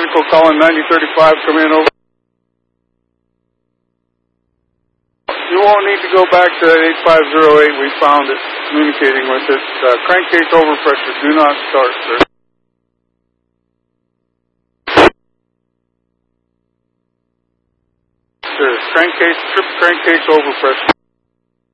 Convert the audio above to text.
Echo calling 9035, come in over. You won't need to go back to that 8508. We found it, communicating with it. Crankcase overpressure. Do not start, sir. Sir, trip crankcase overpressure.